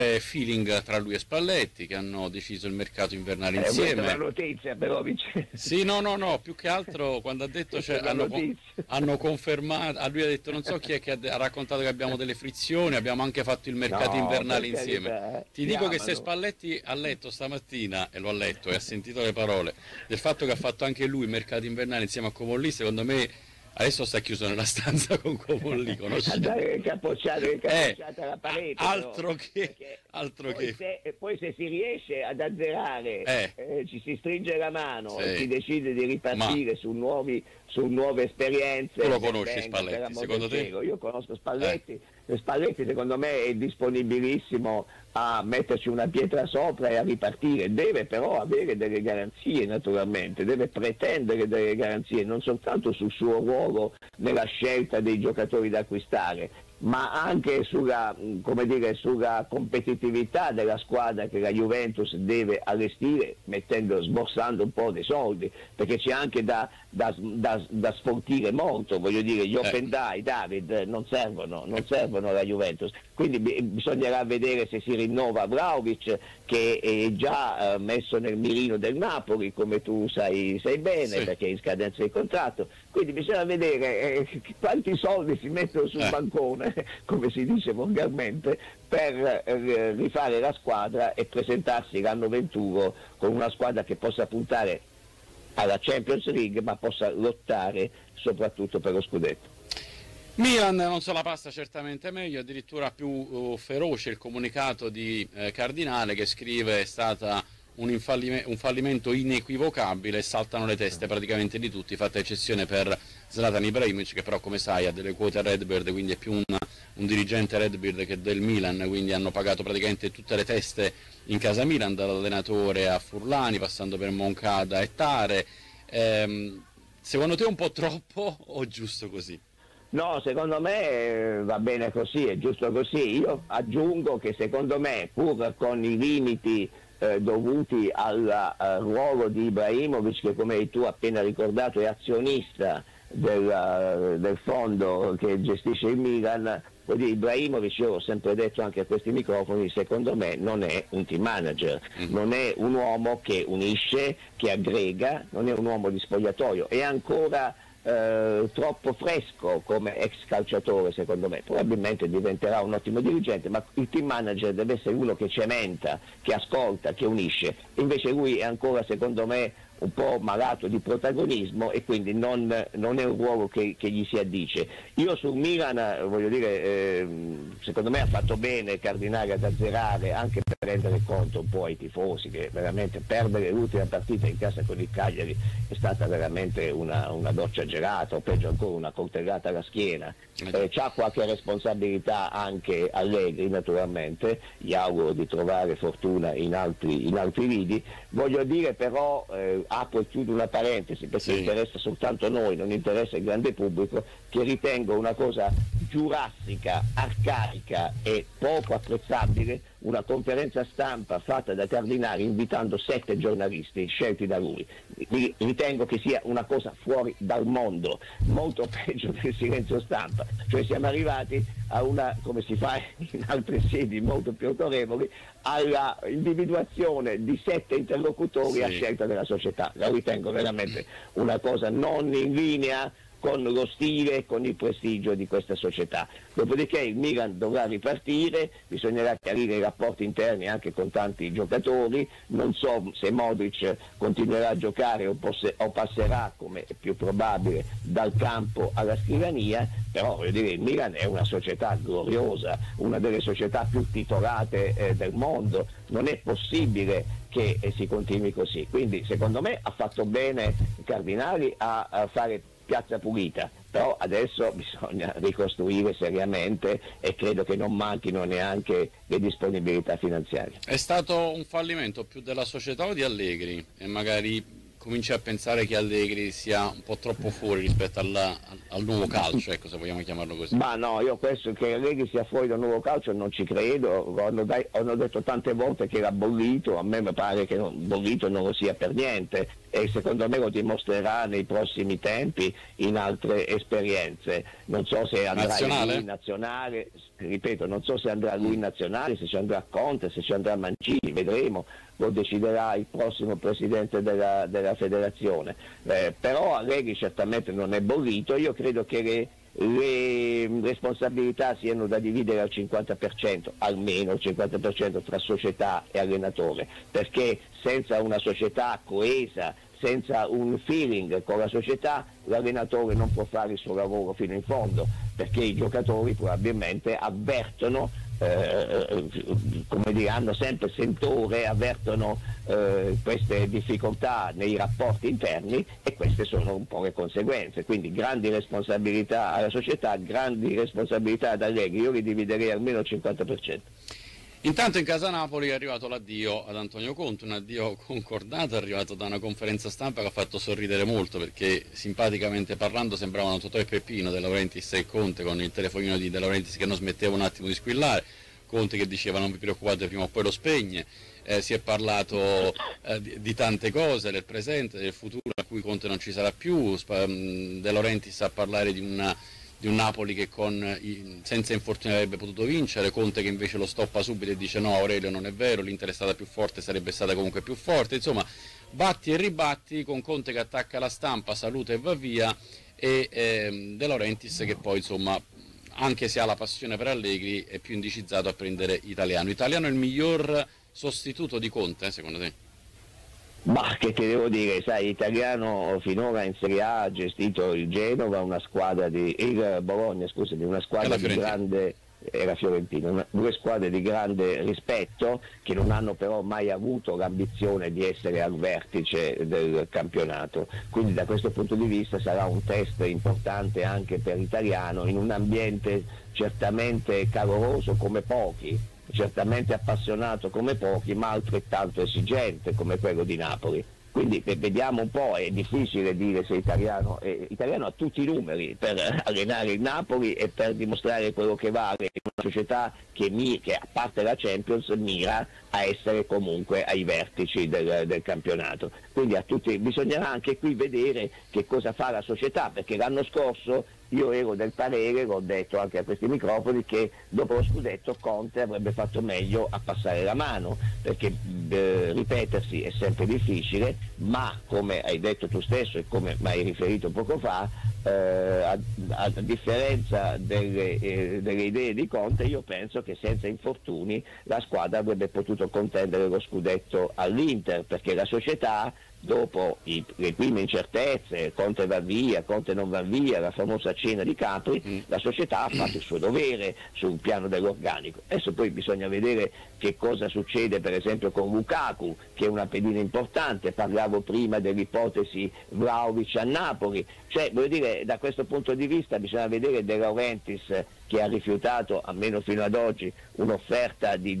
feeling tra lui e Spalletti, che hanno deciso il mercato invernale insieme. Questa è una notizia però, Vincenzo. Sì, no, più che altro quando ha detto, hanno confermato, a lui ha detto non so chi è che ha raccontato che abbiamo delle frizioni, abbiamo anche fatto il mercato invernale insieme. Ti dico che se Spalletti ha letto stamattina, e lo ha letto e ha sentito le parole, del fatto che ha fatto anche lui il mercato invernale insieme a Comolli, secondo me adesso sta chiuso nella stanza con Comolli, andare capocciare alla parete, altro che poi se si riesce ad azzerare, ci si stringe la mano e si decide di ripartire su nuove esperienze. Tu lo conosci Spalletti, secondo te? Io conosco Spalletti. Spalletti secondo me è disponibilissimo a metterci una pietra sopra e a ripartire, deve però avere delle garanzie, naturalmente, deve pretendere delle garanzie non soltanto sul suo ruolo nella scelta dei giocatori da acquistare, ma anche sulla competitività della squadra che la Juventus deve allestire, sborsando un po' dei soldi, perché c'è anche da sfoltire molto, voglio dire, gli open day, David, non servono alla Juventus, quindi bisognerà vedere se si rinnova Vlahovic, che è già messo nel mirino del Napoli, come tu sai bene, perché è in scadenza di contratto, quindi bisogna vedere quanti soldi si mettono sul bancone, come si dice volgarmente, per rifare la squadra e presentarsi l'anno 21 con una squadra che possa puntare alla Champions League, ma possa lottare soprattutto per lo scudetto. Milan non se la passa certamente meglio, addirittura più feroce il comunicato di Cardinale, che scrive: è stata un fallimento inequivocabile e saltano le teste praticamente di tutti, fatta eccezione per Zlatan Ibrahimovic, che però come sai ha delle quote Redbird, quindi è più un dirigente Redbird che del Milan, quindi hanno pagato praticamente tutte le teste in casa Milan, dall'allenatore a Furlani, passando per Moncada e Tare. Secondo te è un po' troppo o giusto così? No, secondo me va bene così, è giusto così. Io aggiungo che secondo me, pur con i limiti dovuti al ruolo di Ibrahimovic, che come tu appena ricordato è azionista del fondo che gestisce il Milan, Ibrahimovic, io ho sempre detto anche a questi microfoni, secondo me non è un team manager, non è un uomo che unisce, che aggrega, non è un uomo di spogliatoio, è ancora troppo fresco come ex calciatore, secondo me. Probabilmente diventerà un ottimo dirigente, ma il team manager deve essere uno che cementa, che ascolta, che unisce. Invece lui è ancora, secondo me, un po' malato di protagonismo e quindi non è un ruolo che gli si addice. Io sul Milan voglio dire, secondo me ha fatto bene Cardinale ad azzerare, anche per rendere conto un po' ai tifosi che veramente perdere l'ultima partita in casa con il Cagliari è stata veramente una doccia gelata, o peggio ancora una coltellata alla schiena. C'ha qualche responsabilità anche Allegri, naturalmente, gli auguro di trovare fortuna in altri lidi. Voglio dire però, apro e chiudo una parentesi perché interessa soltanto noi, non interessa il grande pubblico, che ritengo una cosa giurassica, arcaica e poco apprezzabile una conferenza stampa fatta da Cardinale invitando 7 giornalisti scelti da lui. Ritengo che sia una cosa fuori dal mondo, molto peggio del silenzio stampa, cioè siamo arrivati a una, come si fa in altre sedi molto più autorevoli, alla individuazione di 7 interlocutori a scelta della società. La ritengo veramente una cosa non in linea con lo stile e con il prestigio di questa società. Dopodiché il Milan dovrà ripartire, bisognerà chiarire i rapporti interni anche con tanti giocatori, non so se Modric continuerà a giocare o passerà, come è più probabile, dal campo alla scrivania, però voglio dire, il Milan è una società gloriosa, una delle società più titolate del mondo, non è possibile che si continui così, quindi secondo me ha fatto bene Cardinali a fare piazza pulita, però adesso bisogna ricostruire seriamente e credo che non manchino neanche le disponibilità finanziarie. È stato un fallimento più della società o di Allegri? E magari cominci a pensare che Allegri sia un po' troppo fuori rispetto al nuovo calcio, ecco, se vogliamo chiamarlo così. Ma no, io penso che Allegri sia fuori dal nuovo calcio, non ci credo, hanno detto tante volte che era bollito, a me pare che bollito non lo sia per niente e secondo me lo dimostrerà nei prossimi tempi in altre esperienze. Non so se andrà in nazionale, ripeto, non so se andrà lui in nazionale, se ci andrà Conte, se ci andrà Mancini, vedremo, lo deciderà il prossimo presidente della federazione, però Allegri certamente non è bollito. Io credo che le responsabilità siano da dividere al 50%, almeno il 50% tra società e allenatore, perché senza una società coesa, senza un feeling con la società, l'allenatore non può fare il suo lavoro fino in fondo, perché i giocatori probabilmente avvertono, come dire, hanno sempre sentore, avvertono queste difficoltà nei rapporti interni, e queste sono un po' le conseguenze. Quindi grandi responsabilità alla società, grandi responsabilità ad Allegri. Io li dividerei almeno al 50%. Intanto in casa Napoli è arrivato l'addio ad Antonio Conte, un addio concordato, è arrivato da una conferenza stampa che ha fatto sorridere molto, perché simpaticamente parlando sembravano Totò e Peppino, De Laurentiis e Conte, con il telefonino di De Laurentiis che non smetteva un attimo di squillare, Conte che diceva non vi preoccupate, prima o poi lo spegne. Si è parlato di tante cose, del presente, del futuro a cui Conte non ci sarà più, De Laurentiis a parlare di un Napoli che senza infortuni avrebbe potuto vincere, Conte che invece lo stoppa subito e dice no Aurelio non è vero, l'Inter è stata più forte, sarebbe stata comunque più forte, insomma batti e ribatti con Conte che attacca la stampa, saluta e va via, e De Laurentiis che poi insomma, anche se ha la passione per Allegri, è più indicizzato a prendere Italiano. Italiano è il miglior sostituto di Conte, secondo te? Ma che ti devo dire, sai, Italiano finora in Serie A ha gestito il Genova, il Bologna, scusami, una squadra di grande, era Fiorentina, due squadre di grande rispetto, che non hanno però mai avuto l'ambizione di essere al vertice del campionato. Quindi da questo punto di vista sarà un test importante anche per Italiano, in un ambiente certamente caloroso come pochi, certamente appassionato come pochi, ma altrettanto esigente come quello di Napoli. Quindi vediamo un po', è difficile dire se Italiano ha tutti i numeri per allenare il Napoli e per dimostrare quello che vale in una società che a parte la Champions mira a essere comunque ai vertici del campionato. Quindi bisognerà anche qui vedere che cosa fa la società, perché l'anno scorso io ero del parere, l'ho detto anche a questi microfoni, che dopo lo scudetto Conte avrebbe fatto meglio a passare la mano, perché ripetersi è sempre difficile, ma come hai detto tu stesso e come mi hai riferito poco fa, a differenza delle idee di Conte, io penso che senza infortuni la squadra avrebbe potuto contendere lo scudetto all'Inter, perché la società, dopo le prime incertezze, Conte va via, Conte non va via, la famosa cena di Capri, la società ha fatto il suo dovere sul piano dell'organico. Adesso poi bisogna vedere che cosa succede per esempio con Lukaku, che è una pedina importante. Parlavo prima dell'ipotesi Vlahovic a Napoli, cioè voglio dire, da questo punto di vista bisogna vedere De Laurentiis, che ha rifiutato, almeno fino ad oggi, un'offerta di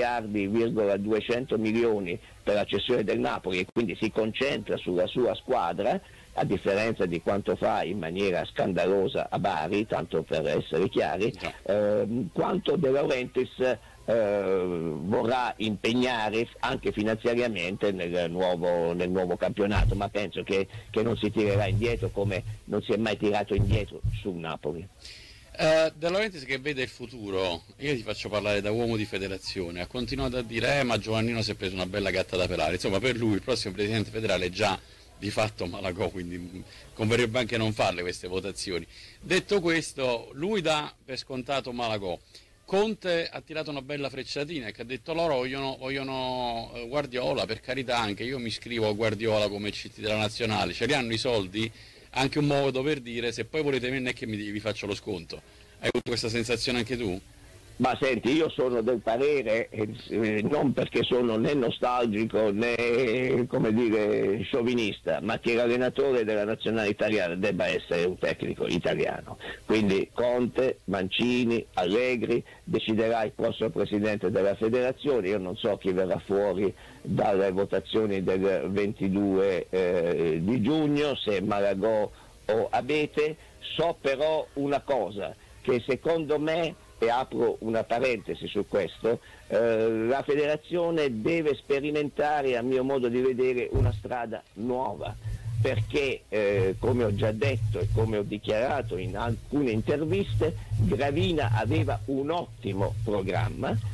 2,2 miliardi per la cessione del Napoli, e quindi si concentra sulla sua squadra, a differenza di quanto fa in maniera scandalosa a Bari, tanto per essere chiari, quanto De Laurentiis vorrà impegnare anche finanziariamente nel nuovo campionato, ma penso che non si tirerà indietro come non si è mai tirato indietro sul Napoli. De Laurentiis che vede il futuro, io ti faccio parlare da uomo di federazione, ha continuato a dire ma Giovannino si è preso una bella gatta da pelare, insomma per lui il prossimo presidente federale è già di fatto Malagò, quindi converrebbe anche non farle queste votazioni. Detto questo, lui dà per scontato Malagò. Conte ha tirato una bella frecciatina, che ha detto loro vogliono Guardiola, per carità, anche io mi iscrivo a Guardiola come CT della nazionale, ce li hanno i soldi? Anche un modo per dire se poi volete me, non è che vi faccio lo sconto. Hai avuto questa sensazione anche tu? Ma senti, io sono del parere, non perché sono né nostalgico né, come dire, sciovinista, ma che l'allenatore della nazionale italiana debba essere un tecnico italiano. Quindi Conte, Mancini, Allegri, deciderà il prossimo presidente della federazione. Io non so chi verrà fuori dalle votazioni del 22 di giugno, se Malagò o Abete. So però una cosa, che secondo me, e apro una parentesi su questo, la federazione deve sperimentare, a mio modo di vedere, una strada nuova, perché come ho già detto e come ho dichiarato in alcune interviste, Gravina aveva un ottimo programma,